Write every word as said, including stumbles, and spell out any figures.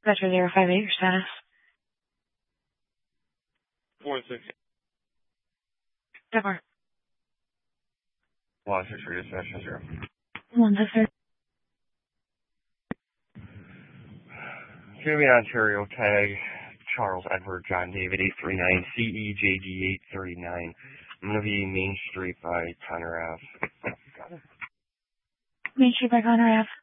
Metro zero five eight, your status. Four six. Denmark. One six three dispatch zero. One six three. Jimmy Ontario tag Charles Edward John David eight three nine C E J D eight thirty nine. I'm gonna be Main Street by Conner Ave. Got it. Main Street by Conner Ave.